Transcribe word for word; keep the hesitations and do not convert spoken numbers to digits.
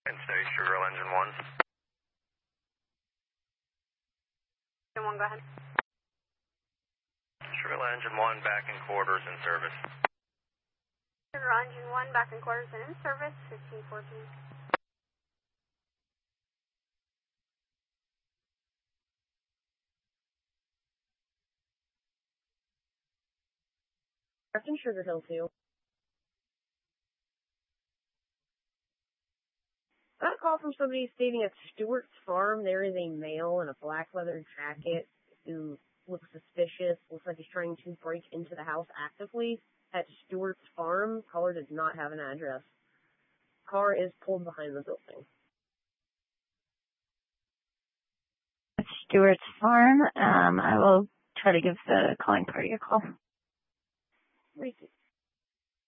And stay Sugar Engine one. Engine one, go ahead. Sugar Engine one, back in quarters in service. Sugar Engine one, back in quarters and in service, fifteen fourteen. Captain Sugar Hill two. I got a call from somebody stating at Stewart's Farm there is a male in a black leather jacket who looks suspicious, looks like he's trying to break into the house actively at Stewart's Farm. Caller does not have an address. Car is pulled behind the building. Stewart's Farm. Um, I will try to give the calling party a call. Thank you.